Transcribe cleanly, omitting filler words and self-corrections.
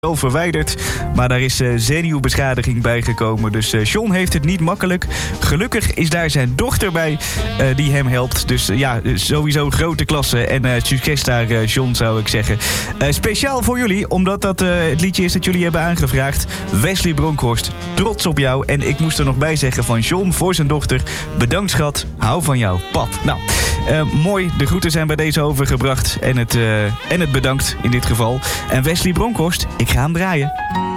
wel verwijderd, maar daar is zenuwbeschadiging bij gekomen. Dus John heeft het niet makkelijk. Gelukkig is daar zijn dochter bij die hem helpt. Dus sowieso grote klasse en succes daar, John, zou ik zeggen. Speciaal voor jullie, omdat dat het liedje is dat jullie hebben aangevraagd. Wesley Bronkhorst, trots op jou. En ik moest er nog bij zeggen van John voor zijn dochter. Bedankt, schat. Hou van jou, pap. Nou, mooi. De groeten zijn bij deze overgebracht. En het bedankt in dit geval. En Wesley Bronkhorst, ik ga hem draaien.